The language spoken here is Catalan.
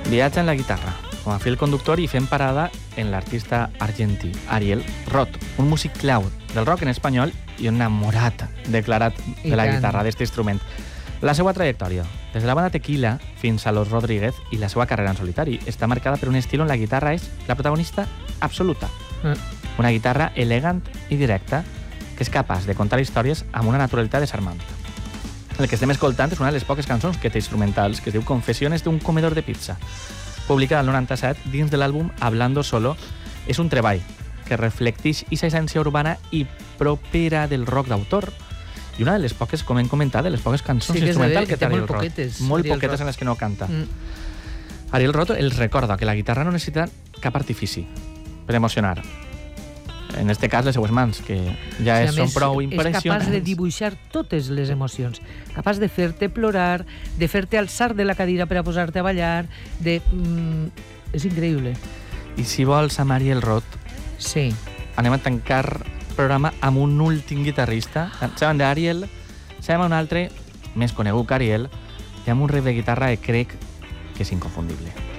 Viatja en la guitarra, com a fil conductor i fent parada en l'artista argentí Ariel Roth, un músic clau del rock en espanyol i un enamorat declarat de la guitarra, d'aquest instrument. La seva trajectòria, des de la banda Tequila fins a Los Rodríguez i la seva carrera en solitari, està marcada per un estil on la guitarra és la protagonista absoluta. Una guitarra elegant i directa que és capaç de contar històries amb una naturalitat desarmant. El que estem escoltant és una de les poques cançons que té instrumentals, que es diu Confesiones d'un comedor de pizza. Publicada el 97 dins de l'àlbum Hablando Solo, és un treball que reflecteix aquesta essència urbana i propera del rock d'autor i una de les poques, com hem comentat, de les poques cançons instrumentals que té Ariel Roth. Molt poquetes en les que no canta. Ariel Roth els recorda que la guitarra no necessita cap artifici per emocionar. En aquest cas, les seues mans, que ja són prou impressionants. És capaç de dibuixar totes les emocions. Capaç de fer-te plorar, de fer-te alçar de la cadira per a posar-te a ballar. És increïble. I si vols, amb Ariel Roth, sí, anem a tancar el programa amb un últim guitarrista. Sabem d'Ariel, sabem un altre, més conegut que Ariel, i amb un riff de guitarra que crec que és inconfundible.